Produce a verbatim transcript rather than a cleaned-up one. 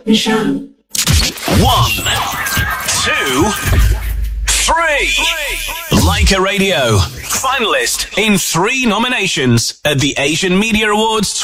Michelle. One, two, three. Leica Radio, finalist in three nominations at the Asian Media Awards